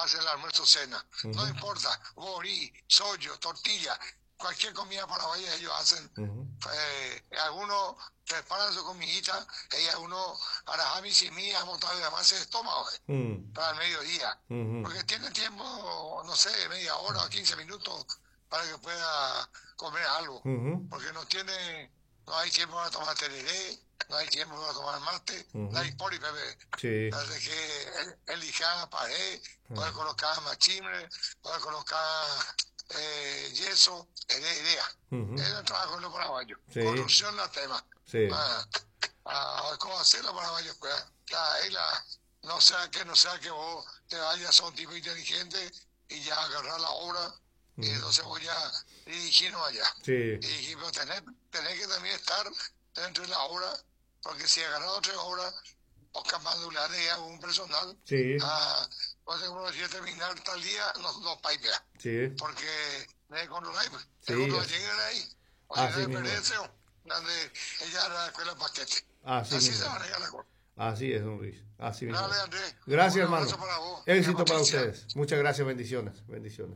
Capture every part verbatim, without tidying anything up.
hace el almuerzo cena. Uh-huh. No importa, borí, sollo, tortilla, cualquier comida paraguaya ellos hacen. Uh-huh. Eh, algunos preparan su comidita, y algunos arajami, simía, montado y demás se estómago eh, uh-huh. para el mediodía. Uh-huh. Porque tiene tiempo, no sé, media hora o quince minutos para que pueda comer algo. Uh-huh. Porque no tiene, no hay tiempo para tomar tereré, no hay tiempo para tomar mate, uh-huh. no hay poli, bebé. Sí. Así que elijan pared, uh-huh. puede colocar machimbre, puede colocar eh, yeso, es la idea. Uh-huh. Es el trabajo de los paraguayos. Sí. Corrupción la tema. Sí. Ah, ah, ¿cómo hacer los paraguayos? Pues, la, la, no sea que no sea que vos te vayas a un tipo inteligente y ya agarrar la obra, uh-huh. y entonces voy a dirigirnos allá. Sí. Y dije, pero tenés, tenés que también estar dentro de la obra, porque si agarras otra obra, o camandulares y algún personal, sí. ah, pues uno decide terminar tal día, no, no paipea. Sí. Porque de controlar, pues, sí. cuando lleguen ahí, o sea, de perderse, donde ella era la escuela paquete. Así, Así se maneja la cosa. Así es, don Luis. Así mismo. Dale, Andrés. Gracias, hermano. Para vos, Éxito para ustedes. Muchas gracias, bendiciones. Bendiciones.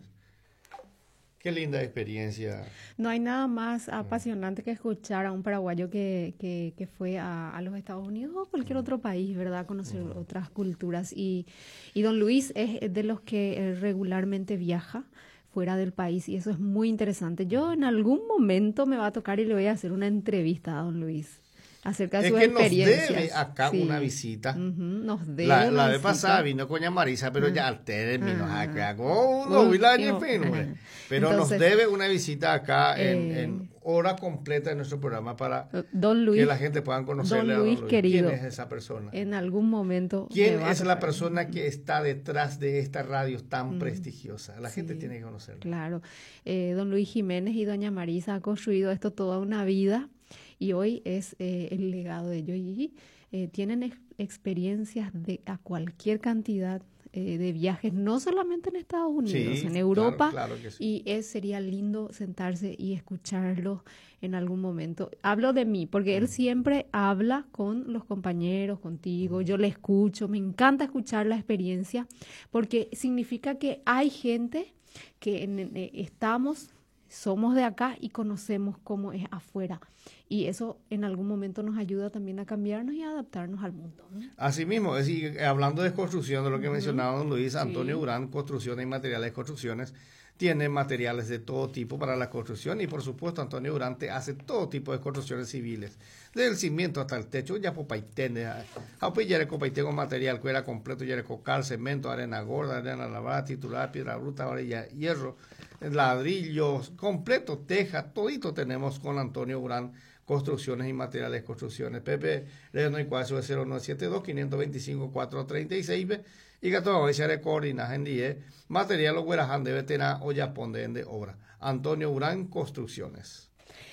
Qué linda experiencia. No hay nada más apasionante que escuchar a un paraguayo que, que, que fue a, a los Estados Unidos o cualquier otro país, ¿verdad? Conocer uh-huh. otras culturas. Y, y don Luis es de los que regularmente viaja fuera del país y eso es muy interesante. Yo en algún momento me va a tocar y le voy a hacer una entrevista a don Luis acerca de es sus que experiencias. Nos debe acá sí. una visita. Uh-huh, nos debe la, la vez visita. pasada vino con Marisa, pero uh-huh. ya al término, uh-huh. acá, oh, no, uh, el año fino, uh-huh. pero Entonces, nos debe una visita acá eh, en, en hora completa de nuestro programa para don Luis, que la gente pueda conocerle don Luis, a don Luis. Querido, ¿Quién es esa persona? En algún momento. ¿Quién es la persona que está detrás de esta radio tan uh-huh. prestigiosa? La sí, gente tiene que conocerla. Claro. Eh, don Luis Jiménez y doña Marisa han construido esto toda una vida. Y hoy es eh, el legado de ellos. Y eh, tienen ex- experiencias de a cualquier cantidad eh, de viajes, no solamente en Estados Unidos, sí, en Europa. Claro, claro que sí. Y es, sería lindo sentarse y escucharlo en algún momento. Hablo de mí, porque mm. él siempre habla con los compañeros, contigo. Mm. Yo le escucho, me encanta escuchar la experiencia, porque significa que hay gente que en, en, estamos... somos de acá y conocemos cómo es afuera. Y eso en algún momento nos ayuda también a cambiarnos y a adaptarnos al mundo, ¿no? Así mismo, es decir, hablando de construcción, de lo que uh-huh. mencionaba don Luis, Antonio sí. Durán, Construcciones y Materiales de Construcciones, tiene materiales de todo tipo para la construcción y por supuesto Antonio Durán te hace todo tipo de construcciones civiles, desde el cimiento hasta el techo, ya popaitende, aunque ya copaite con material que era completo, ya cocal, cemento, arena gorda, arena lavada, titular, piedra bruta, varilla, hierro, ladrillos, completo, teja, todito tenemos con Antonio Durán, Construcciones y Materiales de Construcciones. Pepe, Reno y Cuaso de cero nueve siete dos, cinco dos cinco, cuatro tres seis y que todo ese coordinas en diez material o guerajan de veterana o yapón de obra. Antonio Durán Construcciones.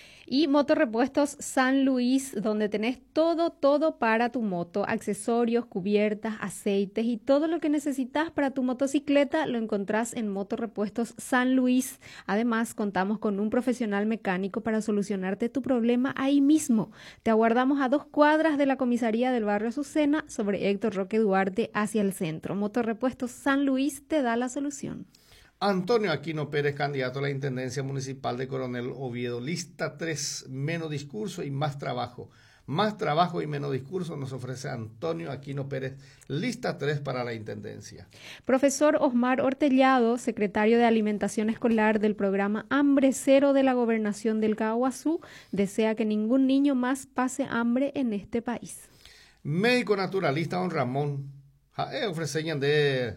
Y Motorrepuestos San Luis, donde tenés todo, todo para tu moto, accesorios, cubiertas, aceites y todo lo que necesitas para tu motocicleta lo encontrás en Motorrepuestos San Luis. Además, contamos con un profesional mecánico para solucionarte tu problema ahí mismo. Te aguardamos a dos cuadras de la comisaría del barrio Azucena sobre Héctor Roque Duarte hacia el centro. Motorrepuestos San Luis te da la solución. Antonio Aquino Pérez, candidato a la Intendencia Municipal de Coronel Oviedo. Lista tres, menos discurso y más trabajo. Más trabajo y menos discurso nos ofrece Antonio Aquino Pérez. Lista tres para la Intendencia. Profesor Osmar Hortellado, secretario de Alimentación Escolar del programa Hambre Cero de la Gobernación del Caguazú, desea que ningún niño más pase hambre en este país. Médico naturalista don Ramón, eh, ofreceñan de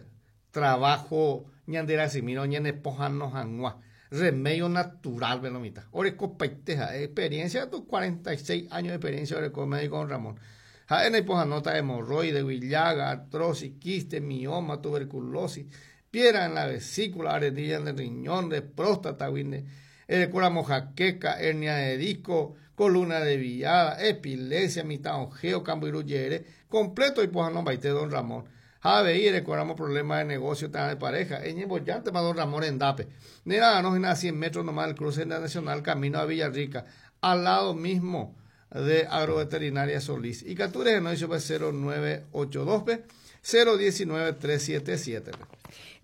trabajo ñandera simino ñane pojano janua remedio natural velomita oreco paiteja experiencia tus cuarenta y seis años de experiencia oreco médico don Ramón ja en pojanota hemorroide villaga artrosis quiste mioma tuberculosis piedra en la vesícula arenilla en el riñón de próstata winde cura mojaqueca hernia de disco columna desviada epilepsia mitad ojeo cambiruyere completo y pojano baite don Ramón. A ver, recordamos problemas de negocio, de pareja. En el bollante, más don Ramón Endape. Ni nada, no es nada, cien metros nomás, el cruce nacional, camino a Villarrica, al lado mismo de Agroveterinaria Solís. Y capture no hizo cero nueve ocho dos, cero uno nueve tres siete siete.